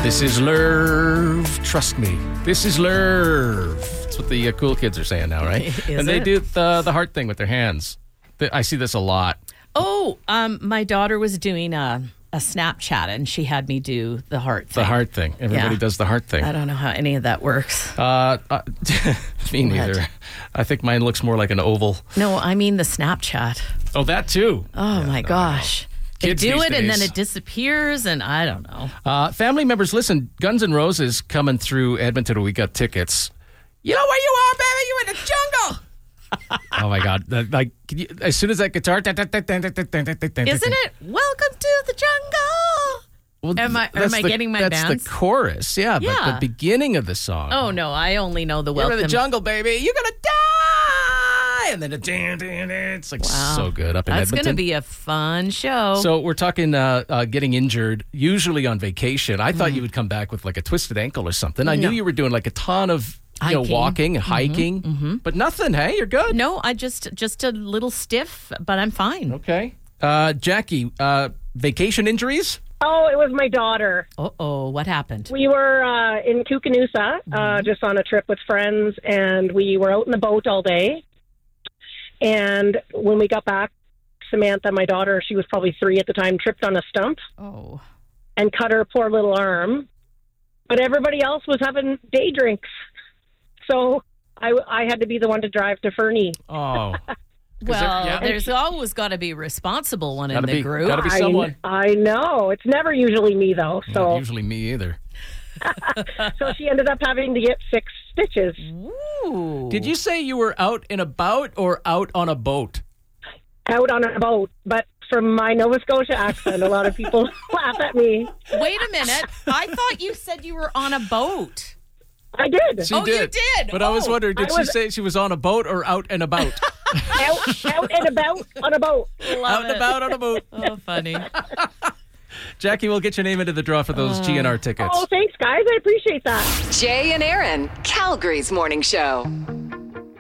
This is Lerv. Trust me. This is Lerv. That's what the cool kids are saying now, right? And they do the heart thing with their hands. I see this a lot. Oh, my daughter was doing a Snapchat, and she had me do the heart thing. The heart thing. Everybody does the heart thing. I don't know how any of that works. Me neither. I think mine looks more like an oval. No, I mean the Snapchat. Oh, that too. Oh, my gosh. They Kids do these it, and days. then it disappears, and I don't know. Family members, listen, Guns N' Roses coming through Edmonton. We got tickets. You know where you are, baby? You in the jungle. Oh, my God. Like, as soon as that guitar... Isn't it? Welcome to the jungle. Well, Am I getting my That's dance? the chorus, yeah, but Yeah. the beginning of the song. Oh, no, I only know the You're welcome. in the jungle, baby. You're going to die. And then it's like so good up in That's Edmonton. going to be a fun show. So we're talking getting injured, usually on vacation. I thought you would come back with like a twisted ankle or something. I knew you were doing like a ton of Hiking. walking, hiking, but nothing. Hey, you're good. No, I just a little stiff, but I'm fine. Okay. Jackie, vacation injuries? Oh, it was my daughter. Uh-oh, what happened? We were in Kookanusa, just on a trip with friends, and we were out in the boat all day. And when we got back, Samantha, my daughter, she was probably 3 at the time, tripped on a stump Oh. and cut her poor little arm. But everybody else was having day drinks. So I had to be the one to drive to Fernie. Oh. Well, there's always got to be a responsible one in the group. Gotta be someone. I know. It's never usually me, though. Not So, usually me either. so she ended up having to get 6 stitches. Ooh. Did you say you were out and about or out on a boat? Out on a boat. But from my Nova Scotia accent, a lot of people laugh at me. Wait a minute. I thought you said you were on a boat. I did. She Oh, you did. did? But I was Oh. wondering, did she say she was on a boat or out and about? out and about on a boat. Out and about on a boat. Oh, funny. Jackie, we'll get your name into the draw for those GNR tickets. Oh, thanks, guys. I appreciate that. Jay and Aaron, Calgary's morning show.